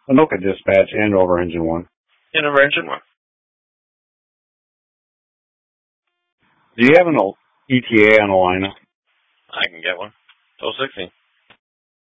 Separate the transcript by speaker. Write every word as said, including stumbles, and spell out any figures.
Speaker 1: Anoka dispatch, Andover engine one.
Speaker 2: Andover engine one.
Speaker 1: Do you have an E T A on the line?
Speaker 2: I can get one. twelve sixty.